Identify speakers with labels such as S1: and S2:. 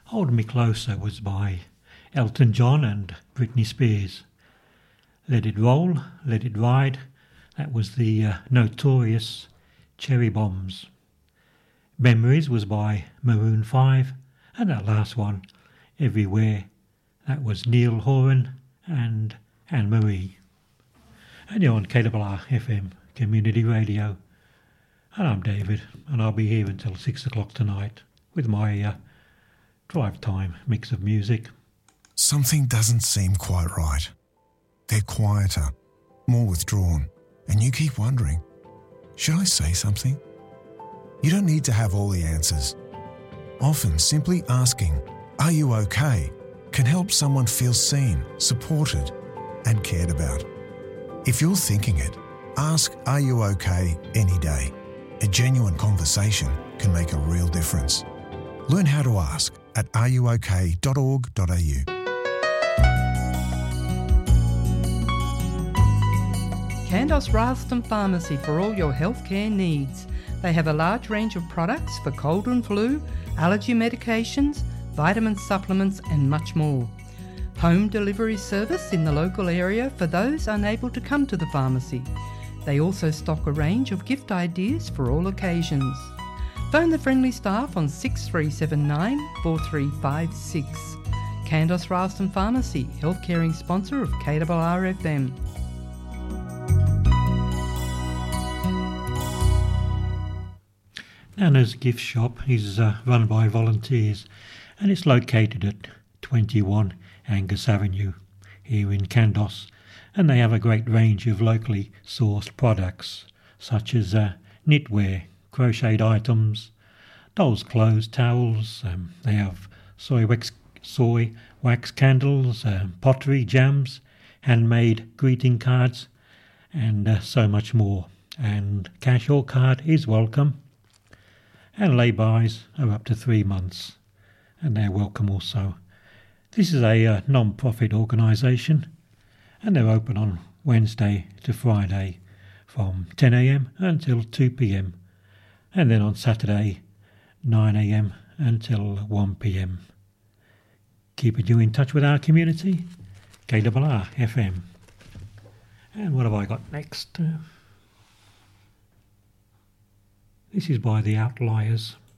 S1: Hold Me Closer was by Elton John and Britney Spears. Let It Roll, Let It Ride, that was the notorious Cherry Bombs. Memories was by Maroon 5, and that last one, Everywhere, that was Neil Horan and Anne-Marie. And you're on KRR FM Community Radio. And I'm David, and I'll be here until 6 o'clock tonight with my drive time mix of music.
S2: Something doesn't seem quite right. They're quieter, more withdrawn, and you keep wondering, should I say something? You don't need to have all the answers. Often simply asking, "Are you okay?" can help someone feel seen, supported, and cared about. If you're thinking it, ask "Are you okay?" any day. A genuine conversation can make a real difference. Learn how to ask at areyouok.org.au.
S3: Candos Ralston Pharmacy for all your healthcare needs. They have a large range of products for cold and flu, allergy medications, vitamin supplements and much more. Home delivery service in the local area for those unable to come to the pharmacy. They also stock a range of gift ideas for all occasions. Phone the friendly staff on 6379 4356. Candos Ralston Pharmacy, health-caring sponsor of KRR FM.
S1: Nana's Gift Shop is run by volunteers, and it's located at 21 Angus Avenue here in Candos, and they have a great range of locally sourced products such as knitwear, crocheted items, dolls' clothes, towels. They have soy wax candles, pottery, jams, handmade greeting cards, and so much more. And cash or card is welcome. And lay-bys are up to 3 months, and they're welcome also. This is a non-profit organisation, and they're open on Wednesday to Friday from 10 a.m. until 2 p.m, and then on Saturday 9 a.m. until 1 p.m. Keeping you in touch with our community, KRR FM. And what have I got next? This is by The Outliers.